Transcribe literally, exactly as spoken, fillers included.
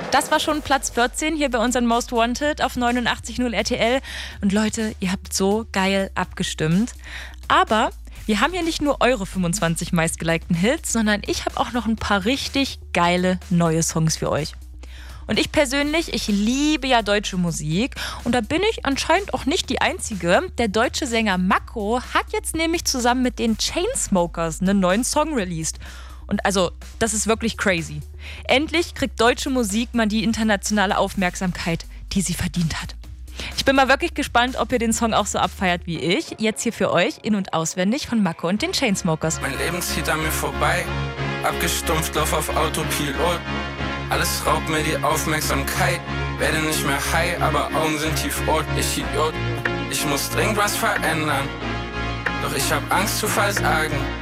Das war schon Platz vierzehn hier bei unseren Most Wanted auf neunundachtzig Komma null R T L. Und Leute, ihr habt so geil abgestimmt. Aber wir haben ja nicht nur eure fünfundzwanzig meistgelikten Hits, sondern ich habe auch noch ein paar richtig geile neue Songs für euch. Und ich persönlich, ich liebe ja deutsche Musik und da bin ich anscheinend auch nicht die Einzige. Der deutsche Sänger Makko hat jetzt nämlich zusammen mit den Chainsmokers einen neuen Song released. Und also, das ist wirklich crazy. Endlich kriegt deutsche Musik mal die internationale Aufmerksamkeit, die sie verdient hat. Ich bin mal wirklich gespannt, ob ihr den Song auch so abfeiert wie ich. Jetzt hier für euch, in- und auswendig von Makko und den Chainsmokers. Mein Leben zieht an mir vorbei, abgestumpft, lauf auf Autopilot. Alles raubt mir die Aufmerksamkeit, werde nicht mehr high, aber Augen sind tiefrot. Ich Idiot, ich muss dringend was verändern, doch ich hab Angst zu versagen.